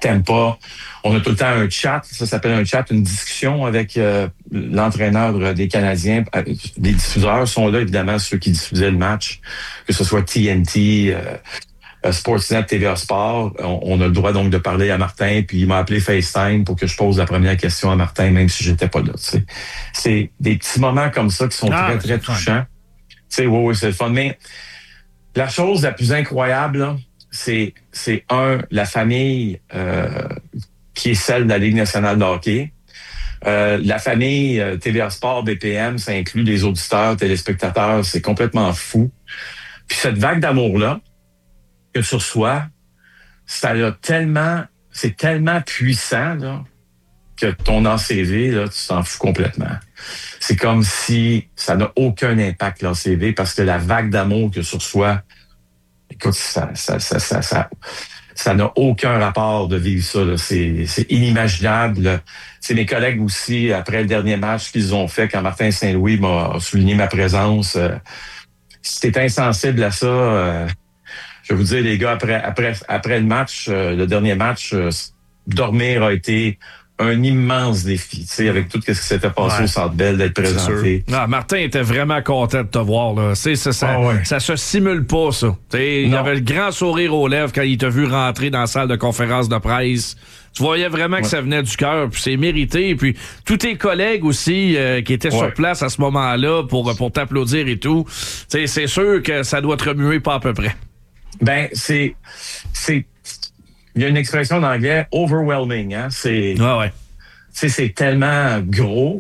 Tampa. On a tout le temps un chat, ça s'appelle un chat, une discussion avec l'entraîneur des Canadiens. Les diffuseurs sont là, évidemment, ceux qui diffusaient le match, que ce soit TNT, Sportsnet, TVA Sport. On a le droit donc de parler à Martin, puis il m'a appelé FaceTime pour que je pose la première question à Martin, même si j'étais pas là. T'sais. C'est des petits moments comme ça qui sont très, très touchants. Oui, c'est le fun. Mais la chose la plus incroyable, là, c'est la famille qui est celle de la Ligue nationale de hockey. La famille TVA Sport, BPM, ça inclut les auditeurs, téléspectateurs, c'est complètement fou. Puis cette vague d'amour-là, que tu reçois, c'est tellement puissant là, que ton ACV, là, tu t'en fous complètement. C'est comme si ça n'a aucun impact, l'ACV, parce que la vague d'amour que tu reçois, écoute, ça n'a aucun rapport de vivre ça. Là. C'est inimaginable. C'est mes collègues aussi, après le dernier match qu'ils ont fait, quand Martin Saint-Louis m'a souligné ma présence. Si t'es insensible à ça, je vais vous dire, les gars, après le match, le dernier match, dormir a été un immense défi, tu sais, avec tout ce qui s'était passé au Centre Bell, d'être présenté. Non, Martin était vraiment content de te voir, là. Ça se simule pas, ça. Il avait le grand sourire aux lèvres quand il t'a vu rentrer dans la salle de conférence de presse. Tu voyais vraiment que ça venait du cœur, puis c'est mérité. Puis tous tes collègues aussi qui étaient sur place à ce moment-là pour t'applaudir et tout, c'est sûr que ça doit te remuer pas à peu près. Ben, il y a une expression en anglais, overwhelming, hein. C'est tellement gros,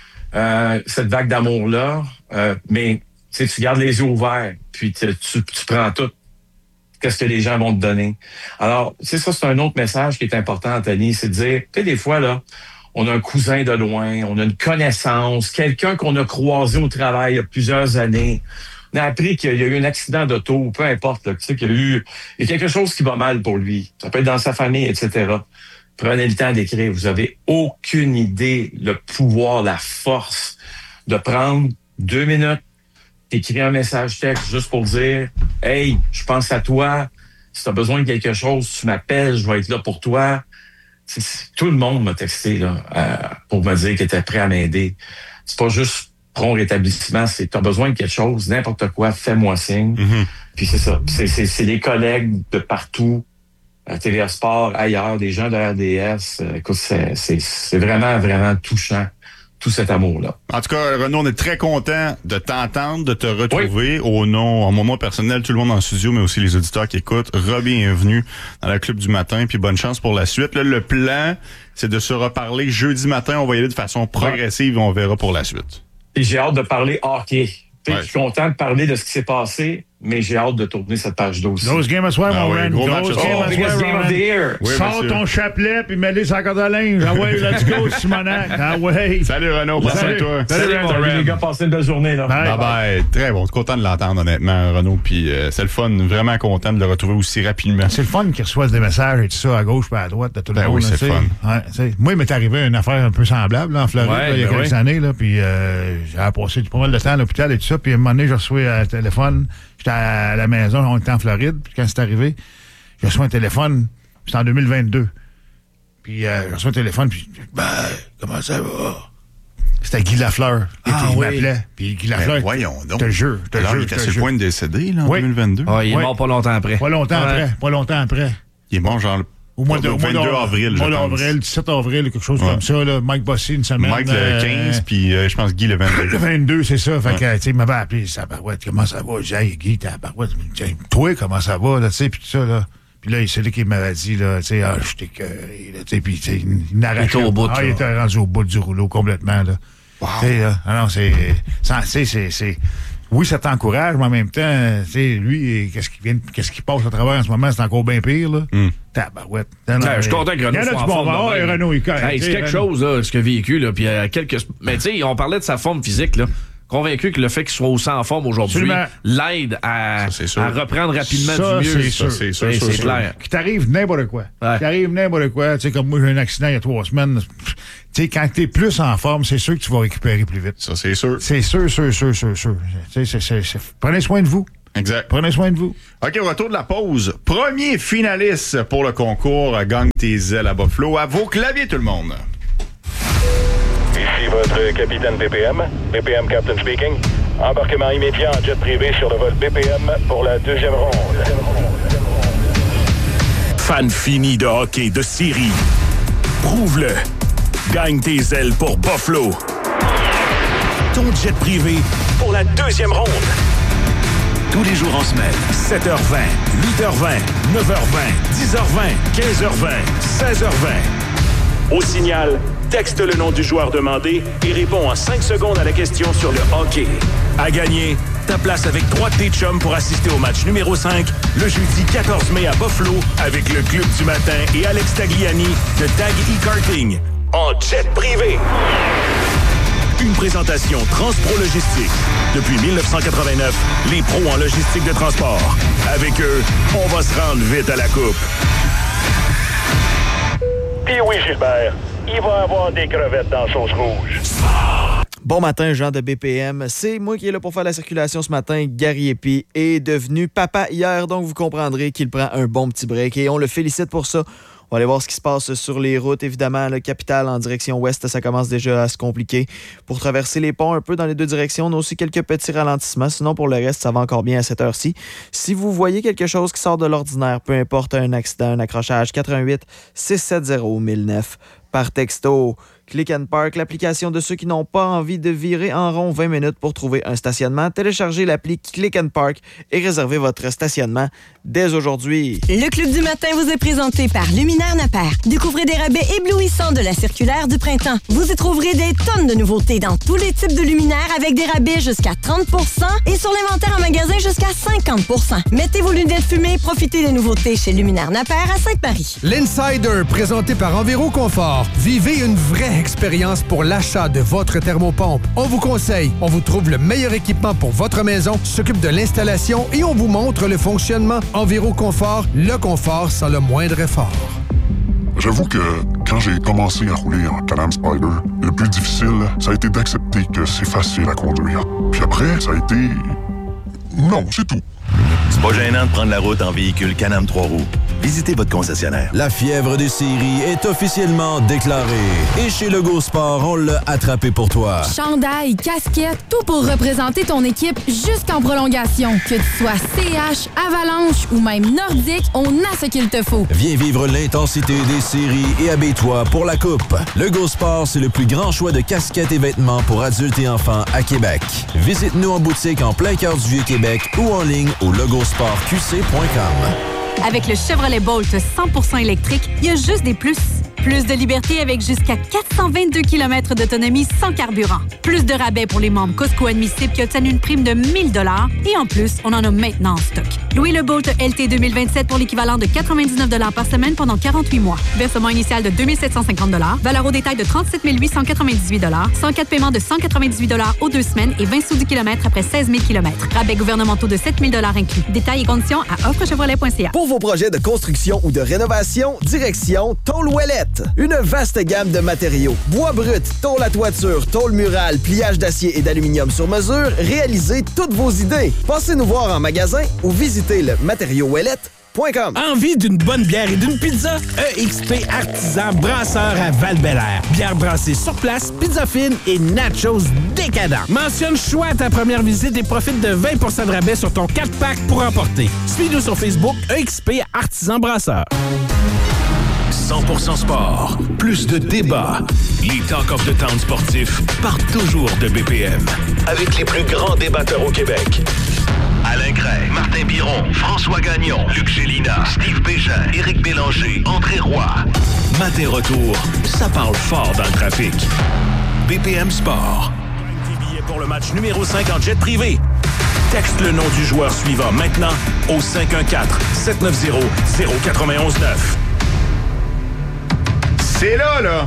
cette vague d'amour-là, mais tu gardes les yeux ouverts, puis tu prends tout. Qu'est-ce que les gens vont te donner? Alors, ça, c'est un autre message qui est important, Anthony, c'est de dire, tu sais, des fois, là, on a un cousin de loin, on a une connaissance, quelqu'un qu'on a croisé au travail il y a plusieurs années. On a appris qu'il y a eu un accident d'auto, peu importe, là, tu sais, il y a quelque chose qui va mal pour lui. Ça peut être dans sa famille, etc. Prenez le temps d'écrire. Vous avez aucune idée le pouvoir, la force de prendre 2 minutes, écrire un message texte juste pour dire « Hey, je pense à toi. Si tu as besoin de quelque chose, tu m'appelles, je vais être là pour toi. » Tout le monde m'a texté là, pour me dire qu'il était prêt à m'aider. C'est pas juste prompt rétablissement, c'est t'as besoin de quelque chose, n'importe quoi, fais-moi signe. Mm-hmm. Puis c'est ça. C'est les collègues de partout, à TVA Sport, ailleurs, des gens de RDS. Écoute, c'est vraiment, vraiment touchant, tout cet amour-là. En tout cas, Renaud, on est très content de t'entendre, de te retrouver. Au nom, en moment personnel, tout le monde en studio, mais aussi les auditeurs qui écoutent. Bienvenue dans la Club du matin, puis bonne chance pour la suite. Là, le plan, c'est de se reparler jeudi matin. On va y aller de façon progressive et on verra pour la suite. Et j'ai hâte de parler hockey. Je suis content de parler de ce qui s'est passé, mais j'ai hâte de tourner cette page d'eau-ci. Grosse game à soir, mon Ren. Grosse game of the year. Sors ton chapelet puis mets-les sur la corde à linge. Ah ouais, let's go, Simonac. Ah ouais. Salut, Renaud. Merci à toi. Salut, les gars. Passez une belle journée. Là. Bye. Très bon. Content de l'entendre, honnêtement, Renaud. Puis c'est le fun. Vraiment content de le retrouver aussi rapidement. C'est le fun qu'ils reçoivent des messages et tout ça à gauche et à droite de tout le monde. Oui, c'est le fun. Moi, il m'est arrivé une affaire un peu semblable là, en Floride il y a quelques années. Là, puis j'ai passé pas mal de temps à l'hôpital et tout ça. Puis à un moment donné, j'ai reçu un téléphone. J'étais à la maison, on était en Floride, puis quand c'est arrivé, j'ai reçu un téléphone, c'était en 2022. Puis j'ai reçu un téléphone, puis comment ça va? C'était Guy Lafleur qui m'appelait. Puis Guy Lafleur, voyons donc. Je te jure. Il était sur le point de décéder là, en 2022. Il est mort pas longtemps après. Pas longtemps après. Il est mort genre au mois de 22 avril, je pense. Mois d'avril, 17 avril, quelque chose comme ça. Là. Mike Bossy, une semaine. Mike le 15, puis je pense Guy le 22. Le 22, c'est ça. Fait que, tu sais, il m'avait appelé, Barouette, comment ça va? J'ai dit, Guy, Barouette, toi, comment ça va? Tu sais, puis tout ça, là. Puis là, c'est lui qui m'avait dit, là, tu sais, je t'ai écœuré, là, tu sais, puis il n'arrêtait pas. Il était rendu au bout du rouleau complètement, là. Wow. Tu sais, là, non, c'est... Oui, ça t'encourage, mais en même temps, tu sais, lui, qu'est-ce qu'il passe à travers en ce moment, c'est encore bien pire, là. Tabarouette. Je suis content que Renaud soit en forme. Renaud, c'est quelque chose, là, ce qu'il a vécu, là, puis mais tu sais, on parlait de sa forme physique, là. Convaincu que le fait qu'il soit aussi en forme aujourd'hui l'aide à reprendre rapidement du mieux. C'est clair. Qu'il t'arrive n'importe quoi. Tu sais, comme moi, j'ai eu un accident il y a 3 semaines. Tu sais, quand t'es plus en forme, c'est sûr que tu vas récupérer plus vite. Ça, c'est sûr. C'est sûr. Prenez soin de vous. Exact. Prenez soin de vous. OK, au retour de la pause, premier finaliste pour le concours Gagne tes ailes à Buffalo. À vos claviers, tout le monde. Ici votre capitaine BPM. BPM Captain speaking. Embarquement immédiat en jet privé sur le vol BPM pour la deuxième ronde. Fan fini de hockey de série. Prouve-le. Gagne tes ailes pour Buffalo. Ton jet privé pour la deuxième ronde. Tous les jours en semaine, 7h20, 8h20, 9h20, 10h20, 15h20, 16h20. Au signal, texte le nom du joueur demandé et réponds en 5 secondes à la question sur le hockey. À gagner, ta place avec 3 de tes chums pour assister au match numéro 5 le jeudi 14 mai à Buffalo avec le Club du matin et Alex Tagliani de Tag E-Karting en jet privé. Une présentation Transpro Logistique. Depuis 1989, les pros en logistique de transport. Avec eux, on va se rendre vite à la coupe. Puis oui, Gilbert, il va y avoir des crevettes dans sauce rouge. Bon matin, Jean de BPM. C'est moi qui est là pour faire la circulation ce matin. Gary Epi est devenu papa hier, donc vous comprendrez qu'il prend un bon petit break et on le félicite pour ça. On va aller voir ce qui se passe sur les routes. Évidemment, le Capitale en direction ouest, ça commence déjà à se compliquer. Pour traverser les ponts un peu dans les deux directions, on a aussi quelques petits ralentissements. Sinon, pour le reste, ça va encore bien à cette heure-ci. Si vous voyez quelque chose qui sort de l'ordinaire, peu importe un accident, un accrochage, 88 670 1009 par texto. Click and Park, l'application de ceux qui n'ont pas envie de virer en rond 20 minutes pour trouver un stationnement. Téléchargez l'appli Click and Park et réservez votre stationnement dès aujourd'hui. Le Club du matin vous est présenté par Luminaire Napper. Découvrez des rabais éblouissants de la circulaire du printemps. Vous y trouverez des tonnes de nouveautés dans tous les types de luminaires avec des rabais jusqu'à 30 % et sur l'inventaire en magasin jusqu'à 50 %. Mettez vos lunettes fumées, profitez des nouveautés chez Luminaire Napper à Sainte-Marie. L'Insider, présenté par Enviro Confort. Vivez une vraie expérience pour l'achat de votre thermopompe. On vous conseille, on vous trouve le meilleur équipement pour votre maison, s'occupe de l'installation et on vous montre le fonctionnement. Enviro Confort, le confort sans le moindre effort. J'avoue que quand j'ai commencé à rouler en Can-Am Spyder, le plus difficile, ça a été d'accepter que c'est facile à conduire. Puis après, ça a été... Non, c'est tout. C'est pas gênant de prendre la route en véhicule Can-Am 3 roues. Visitez votre concessionnaire. La fièvre des séries est officiellement déclarée. Et chez Lego Sport, on l'a attrapé pour toi. Chandail, casquette, tout pour représenter ton équipe jusqu'en prolongation. Que tu sois CH, Avalanche ou même Nordique, on a ce qu'il te faut. Viens vivre l'intensité des séries et habille-toi pour la coupe. Lego Sport, c'est le plus grand choix de casquettes et vêtements pour adultes et enfants à Québec. Visite-nous en boutique en plein cœur du Vieux-Québec ou en ligne au logosportqc.com. Avec le Chevrolet Bolt 100% électrique, il y a juste des plus. Plus de liberté avec jusqu'à 422 km d'autonomie sans carburant. Plus de rabais pour les membres Costco admissibles qui obtiennent une prime de 1 000 $. Et en plus, on en a maintenant en stock. Louez le Bolt LT 2027 pour l'équivalent de 99 $ par semaine pendant 48 mois. Versement initial de 2 750 $. Valeur au détail de 37 898 $. 104 paiements de 198 $ aux 2 semaines et 20 sous du kilomètre après 16 000 km. Rabais gouvernementaux de 7 000 $ inclus. Détails et conditions à offrechevrolet.ca. Pour vos projets de construction ou de rénovation, direction Tôle Ouellette. Une vaste gamme de matériaux. Bois brut, tôle à toiture, tôle murale, pliage d'acier et d'aluminium sur mesure, réalisez toutes vos idées. Passez nous voir en magasin ou visitez le matériauxouellette.com. Envie d'une bonne bière et d'une pizza? EXP Artisan Brasseur à Val-Bélair. Bière brassée sur place, pizza fine et nachos décadents. Mentionne choix à ta première visite et profite de 20 % de rabais sur ton 4-pack pour emporter. Suis-nous sur Facebook, EXP Artisan Brasseur. 100% sport, plus de débats. Les Talk of the Town sportifs partent toujours de BPM. Avec les plus grands débatteurs au Québec. Alain Gray, Martin Biron, François Gagnon, Luc Gélina, Steve Bégin, Éric Bélanger, André Roy. Matin retour, ça parle fort dans le trafic. BPM Sport. Tes billets pour le match numéro 5 en jet privé. Texte le nom du joueur suivant maintenant au 514-790-0919. C'est là!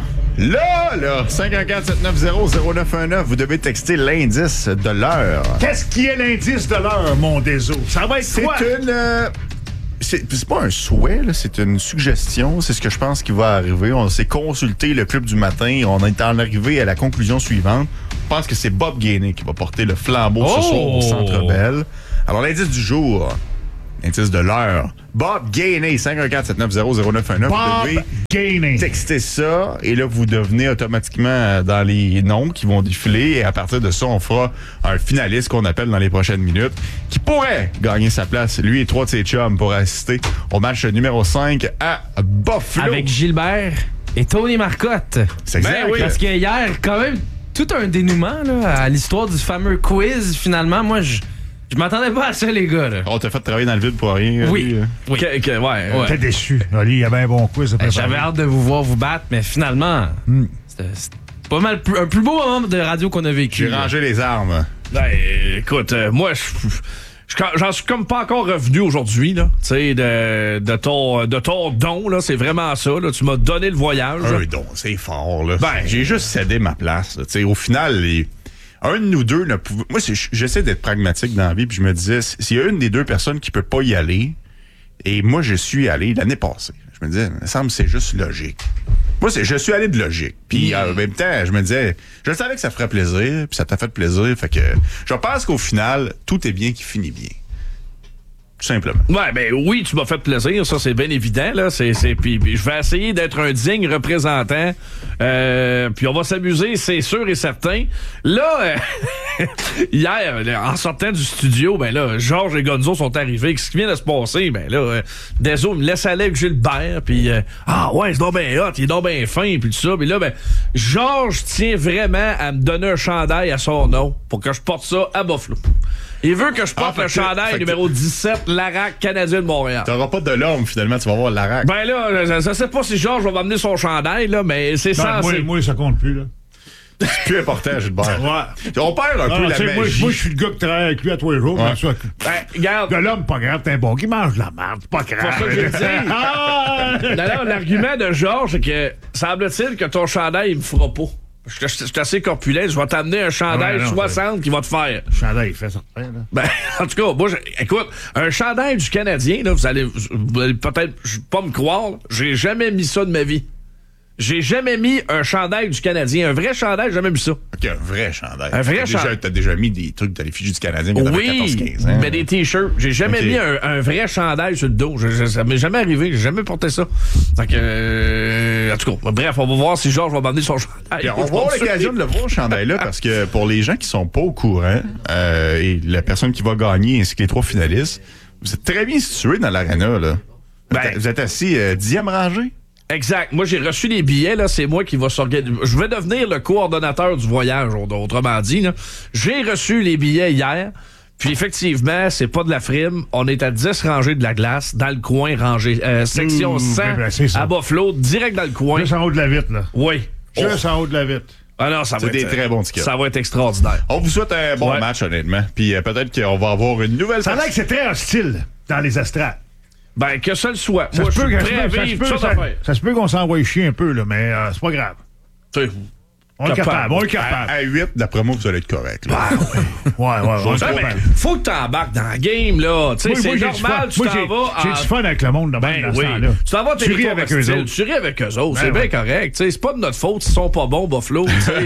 514-790-0919. Vous devez texter l'indice de l'heure. Qu'est-ce qui est l'indice de l'heure, mon déso? Ça va être quoi? C'est pas un souhait, là, c'est une suggestion. C'est ce que je pense qui va arriver. On s'est consulté le Club du matin. On est en arrivé à la conclusion suivante. Je pense que c'est Bob Gainey qui va porter le flambeau ce soir au Centre Bell. Alors, l'indice du jour, l'indice de l'heure, Bob Gainey, 514-790-0919. Bob Gainey. Textez ça, et là, vous devenez automatiquement dans les noms qui vont défiler, et à partir de ça, on fera un finaliste qu'on appelle dans les prochaines minutes, qui pourrait gagner sa place, lui et 3 de ses chums, pour assister au match numéro 5 à Buffalo. Avec Gilbert et Tony Marcotte. C'est exact. Ben oui. Parce que hier, quand même, tout un dénouement là, à l'histoire du fameux quiz, finalement, moi, je m'attendais pas à ça, les gars. Là. On t'a fait travailler dans le vide pour rien. Oui. Oui. Ouais. T'es déçu. Ali, il y avait un bon quiz. J'avais hâte de vous voir vous battre, mais finalement, c'était pas mal un plus beau moment de radio qu'on a vécu. J'ai rangé les armes. Ben, écoute, moi, j'en suis comme pas encore revenu aujourd'hui, là. Tu sais, de ton don, là. C'est vraiment ça, là. Tu m'as donné le voyage. Un don, c'est fort, là. Ben, j'ai juste cédé ma place, tu sais. Au final, un de nous deux ne pouvait. Moi, j'essaie d'être pragmatique dans la vie, puis je me disais, s'il y a une des deux personnes qui peut pas y aller, et moi, je suis allé l'année passée. Je me disais, il me semble que c'est juste logique. Moi, je suis allé de logique. Puis en même temps, je me disais, je savais que ça ferait plaisir, puis ça t'a fait plaisir. Fait que je pense qu'au final, tout est bien qui finit bien. Tout simplement. Ouais, ben oui, tu m'as fait plaisir, ça c'est bien évident là. Puis je vais essayer d'être un digne représentant. Puis on va s'amuser, c'est sûr et certain. Là, hier, en sortant du studio, ben là, Georges et Gonzo sont arrivés. Qu'est-ce qui vient de se passer? Ben là, Deso me laisse aller avec Gilbert. Puis ah ouais, c'est donc bien hot, il est donc bien fin, puis tout ça. Puis là, ben Georges tient vraiment à me donner un chandail à son nom pour que je porte ça à Buffalo. Il veut que je porte le chandail numéro 17, l'Arac canadien de Montréal. T'auras pas de l'homme, finalement, tu vas voir l'Arac. Ben là, je sais pas si Georges va m'amener son chandail, là, mais c'est ça. Moi, ça compte plus, là. C'est plus important, Gilbert. Ouais. On perd un peu la magie. Moi, je suis le gars qui travaille avec lui à tous les jours. Ouais. Ben, regarde. De l'homme, pas grave, t'es un bon qui mange de la merde, c'est pas grave. C'est ça que j'ai dit. Non, l'argument de Georges, c'est que semble-t-il que ton chandail, il me fera pas. Je suis assez corpulent, je vais t'amener un chandail 60 qui va te faire. Le chandail, il fait ça. Là. Ben, en tout cas, moi, écoute, un chandail du Canadien, là, vous allez peut-être pas me croire, j'ai jamais mis ça de ma vie. J'ai jamais mis un chandail du Canadien. Un vrai chandail, j'ai jamais mis ça. OK, un vrai chandail. Un vrai chandail. T'as déjà mis des trucs dans l'effigie du Canadien quand t'avais 14-15 ans. Mais des t-shirts. J'ai jamais mis un vrai chandail sur le dos. Ça m'est jamais arrivé. J'ai jamais porté ça. Donc, en tout cas, bref, on va voir si Georges va m'amener son chandail. On va avoir l'occasion de le voir, ce chandail-là, parce que pour les gens qui sont pas au courant, et la personne qui va gagner ainsi que les 3 finalistes, vous êtes très bien situés dans l'aréna, là. Vous êtes assis 10e rangée? Exact. Moi, j'ai reçu les billets, là. C'est moi qui va s'organiser. Je vais devenir le coordonnateur du voyage, autrement dit, là. J'ai reçu les billets hier. Puis effectivement, c'est pas de la frime. On est à 10 rangées de la glace, dans le coin rangé. Section 100 à Buffalo, direct dans le coin. Juste en haut de la vitre, là. Oui. Juste en haut de la vitre. Ah non, ça va être des très bons tickets. Ça va être extraordinaire. On vous souhaite un bon match, honnêtement. Puis peut-être qu'on va avoir une nouvelle... Ça a l'air que c'est très hostile dans les estrades. Ben, que ça le soit. Moi, je suis prêt à vivre toute ça d'affaires. Ça se peut qu'on s'envoie chier un peu, là, mais c'est pas grave. On est capable. À 8, d'après moi, vous allez être correct. Ouais. Faut que t'embarques dans la game, là. Tu sais, c'est normal, tu t'en vas. J'ai du fun avec le monde dans ce temps-là. Tu t'en vas, tu ris avec eux autres. Tu ris avec eux autres. C'est bien correct. C'est pas de notre faute s'ils sont pas bons, Buffalo.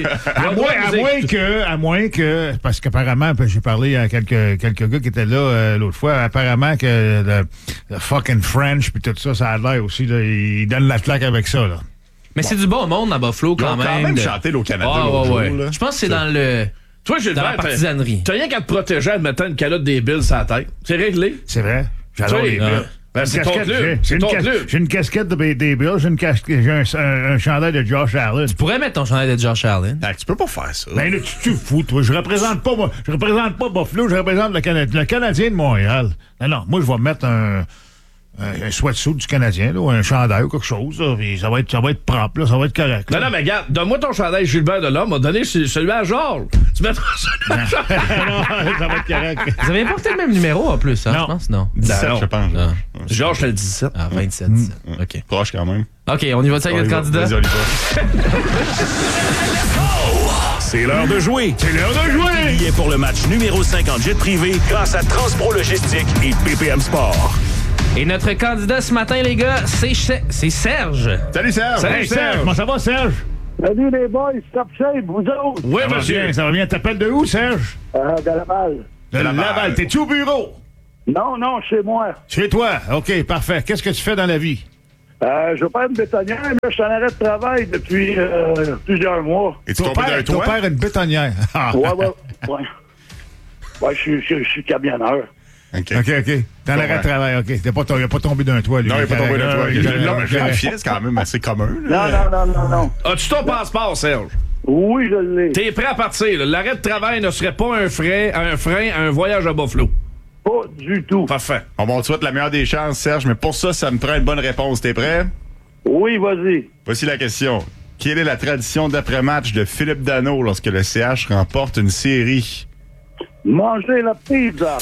À moins que. Parce qu'apparemment, j'ai parlé à quelques gars qui étaient là l'autre fois. Apparemment que le fucking French puis tout ça, ça a l'air aussi. Là, ils donnent la claque avec ça, là. Mais c'est du bon monde à Buffalo quand même. Ils ont quand même chanté au Canada. Je pense que c'est dans le... Toi, dans la partisanerie. T'as rien qu'à te protéger en mettant une calotte des Bills sur la tête. C'est réglé. C'est vrai. J'adore les Bills. Ben, c'est ton club. J'ai une casquette des Bills, j'ai un chandail de Josh Allen. Tu pourrais mettre ton chandail de Josh Allen. Tu peux pas faire ça. Ben là, tu fous, toi. Je représente pas Buffalo, je représente le Canadien de Montréal. Non, moi, je vais mettre un sweatsuit du Canadien, là, ou un chandail ou quelque chose, là, puis ça va être propre, là, ça va être correct. Non, mais regarde, donne-moi ton chandail Gilbert Delhomme, m'a donné celui à Georges. Tu mettras celui à Georges. Non, ça va être correct. Vous avez porté le même numéro en plus, hein, non. Je pense, non? 17, je pense. Georges, c'est le 17. Ah, 27, 17. OK. Proche quand même. OK, on y va avec notre candidat? Vas-y, on y va. C'est l'heure de jouer. Billets pour le match numéro 5 en jet privé grâce à Transpro Logistique et BPM Sport. Et notre candidat ce matin, les gars, c'est Serge. Salut, Serge. Salut, Serge. Comment ça va, Serge? Salut, les boys. Top shape, vous autres? Oui, monsieur. Ça va bien. T'appelles de où, Serge? De Laval. De Laval. T'es-tu au bureau? Non, chez moi. Chez toi? OK, parfait. Qu'est-ce que tu fais dans la vie? Je vais faire une bétonnière. Là, je suis en arrêt de travail depuis plusieurs mois. Et tu tombes d'un toit? Ton père une bétonnière. Ouais, je suis camionneur. OK. T'es en arrêt de travail, OK. Il n'a pas tombé d'un toit, lui. Non, il n'est pas tombé d'un toit. Je vérifiais, c'est quand même assez commun. Non. As-tu ton passeport, Serge? Oui, je l'ai. T'es prêt à partir, là. L'arrêt de travail ne serait pas un frein à un voyage à Buffalo. Pas du tout. Parfait. On te souhaite la meilleure des chances, Serge, mais pour ça me prend une bonne réponse. T'es prêt? Oui, vas-y. Voici la question. Quelle est la tradition d'après-match de Philippe Dano lorsque le CH remporte une série? Manger la pizza.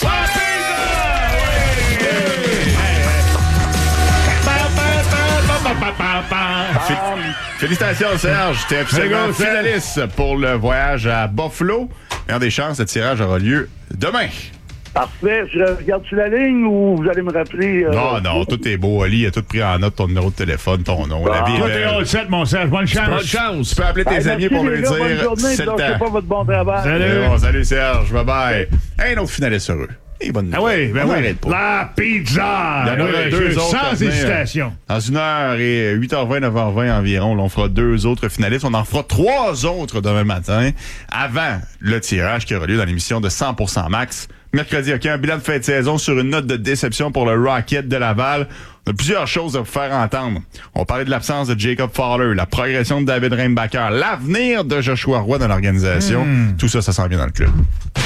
Félicitations, Serge. T'es officiellement finaliste pour le voyage à Buffalo. Meilleure des chances, le tirage aura lieu demain. Parfait. Je regarde sur la ligne ou vous allez me rappeler? Non, tout est beau, Ali. Il a tout pris en note, ton numéro de téléphone, ton nom. La vie est toi, t'es all set, mon Serge. Bonne chance. Tu peux appeler tes amis pour lui dire c'est le temps. Pas votre bon travail. Salut, Serge. Bye-bye. Un autre finaliste heureux. Et bonne nouvelle. Oui. La pizza! Il y en aura deux autres. Sans hésitation. Dans 1h et 8h20, 9h20 environ, on fera 2 autres finalistes. On en fera 3 autres demain matin avant le tirage qui aura lieu dans l'émission de 100% Max. Mercredi, OK, un bilan de fin de saison sur une note de déception pour le Rocket de Laval. On a plusieurs choses à vous faire entendre. On parlait de l'absence de Jacob Fowler, la progression de David Reimbacher, l'avenir de Joshua Roy dans l'organisation. Tout ça s'en vient dans le club.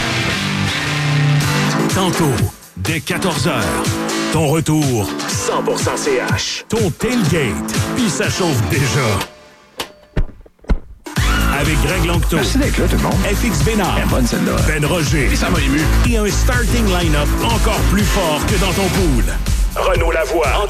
Tantôt, dès 14h, ton retour 100% CH. Ton tailgate, puis ça chauffe déjà. Avec Greg Langto. Merci d'être là, tout le monde. FX Bénard. Bonne celle-là. Ben Roger. Et ça m'a ému. Et un starting line-up encore plus fort que dans ton pool. Renaud Lavoie,